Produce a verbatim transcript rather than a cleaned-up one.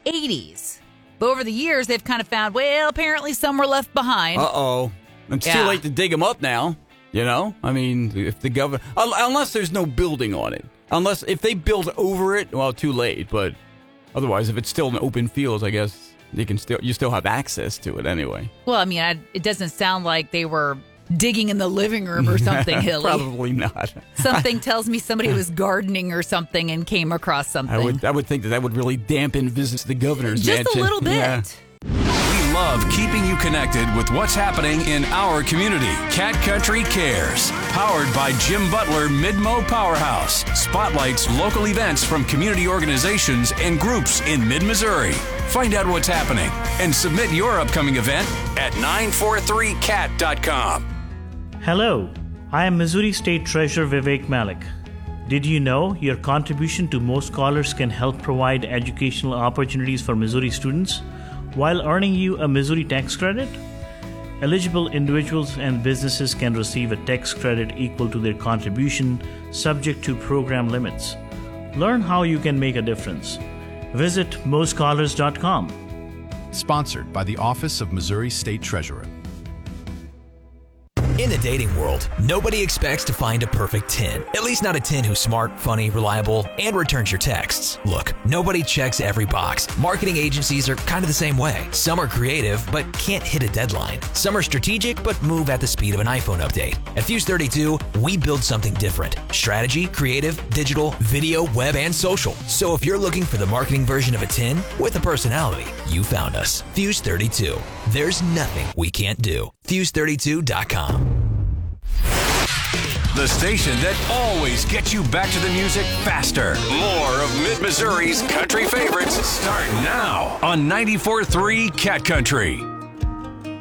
eighties. But over the years, they've kind of found, well, apparently some were left behind. Uh-oh. It's Yeah. too late to dig them up now, you know? I mean, if the government... Unless there's no building on it. Unless, if they build over it, well, too late. But otherwise, if it's still an open field, I guess you can still you still have access to it anyway. Well, I mean, I, it doesn't sound like they were digging in the living room or something, Hilly. Probably not. Something tells me somebody was gardening or something and came across something. I would I would think that that would really dampen visits to the governor's Just mansion. a little bit. Yeah. We love keeping you connected with what's happening in our community. Cat Country Cares, powered by Jim Butler Mid-Mo Powerhouse, spotlights local events from community organizations and groups in mid-Missouri. Find out what's happening and submit your upcoming event at nine four three cat dot com. Hello, I am Missouri State Treasurer Vivek Malik. Did you know your contribution to Mo Scholars can help provide educational opportunities for Missouri students while earning you a Missouri tax credit? Eligible individuals and businesses can receive a tax credit equal to their contribution, subject to program limits. Learn how you can make a difference. Visit mo scholars dot com. Sponsored by the Office of Missouri State Treasurer. In the dating world, nobody expects to find a perfect ten. At least not a ten who's smart, funny, reliable, and returns your texts. Look, nobody checks every box. Marketing agencies are kind of the same way. Some are creative, but can't hit a deadline. Some are strategic, but move at the speed of an iPhone update. At Fuse thirty-two, we build something different. Strategy, creative, digital, video, web, and social. So if you're looking for the marketing version of a ten with a personality, you found us. Fuse thirty-two. There's nothing we can't do. fuse thirty-two dot com. The station that always gets you back to the music faster. More of Mid-Missouri's country favorites start now on ninety-four point three Cat Country.